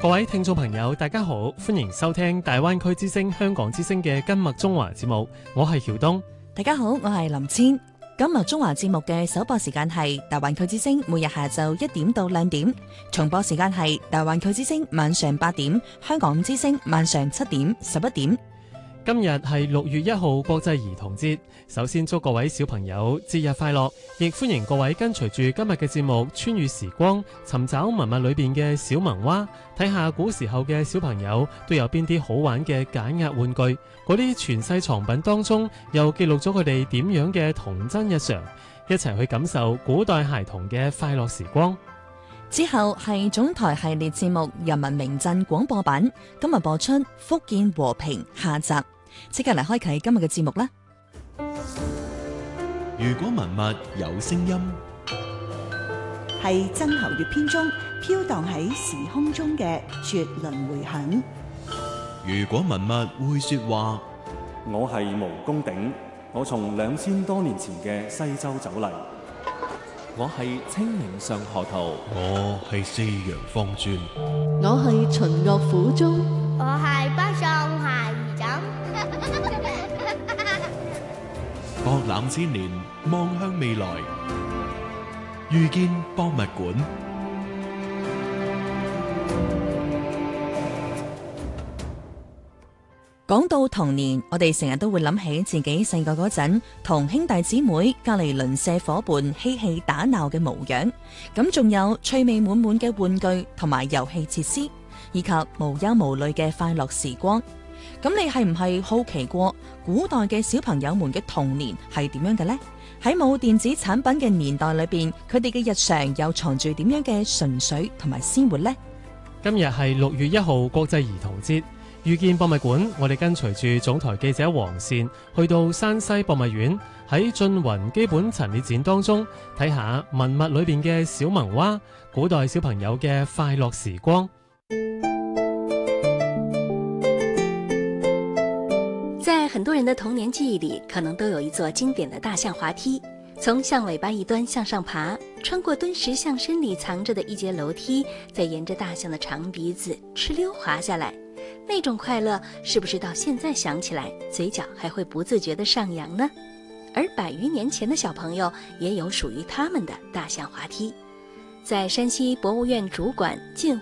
各位聽眾朋友，大家好，歡迎收聽大灣區之聲香港之聲嘅今麥中華節目，我係曉東。 大家好，我係林千。今麥中華節目嘅首播時間係大灣區之聲，每日下晝1點到2點；重播時間係大灣區之聲晚上8點，香港之聲晚上7點、11點。 今日係6月1號國際兒童節，首先祝各位小朋友節日快樂，亦歡迎各位跟隨住今日嘅節目穿越時光，尋找文物裏邊嘅小萌娃，睇下古時候嘅小朋友都有邊啲好玩嘅解壓玩具，嗰啲傳世藏品當中又記錄咗佢哋點樣嘅童真日常，一齊去感受古代孩童嘅快樂時光。 之後係總台系列節目《人民名鎮廣播版》，今日播出福建和平下集，即刻嚟開啟今日嘅節目啦！ 如果文物有聲音， 係曾侯乙編中飄蕩喺時空中嘅絕倫迴響。 如果文物會說話， 我係毛公鼎，我從2000多年前嘅西周走嚟。 我係清明上河圖， 我係四羊方尊， 我係秦樂府中， 我係北宋鞋兒枕。 博覽千年，望向未來，遇見博物館。 講到童年，我哋成日都會諗起自己細個嗰陣，同兄弟姊妹、隔籬鄰舍伙伴嬉戲打鬧嘅模樣。咁仲有趣味滿滿嘅玩具同埋遊戲設施，以及無憂無慮嘅快樂時光。咁你係唔係好奇過古代嘅小朋友們嘅童年係點樣嘅呢？喺冇電子產品嘅年代裏邊，佢哋嘅日常又藏住點樣嘅純粹同埋鮮活呢？ 今日係6月1號國際兒童節。遇見博物館，我哋跟隨住總台記者黃善去到山西博物院，喺縉雲基本陳列展當中睇下文物裏邊嘅小萌娃，古代小朋友嘅快樂時光。 在很多人的童年記憶裡，可能都有一座經典的大象滑梯，從象尾巴一端向上爬，穿過敦實象身裡藏着的一節樓梯，再沿着大象的長鼻子哧溜滑下來。那種快樂是不是到現在想起來嘴角還會不自覺地上揚呢？而100餘年前的小朋友也有屬於他們的大象滑梯。在山西博物院主館進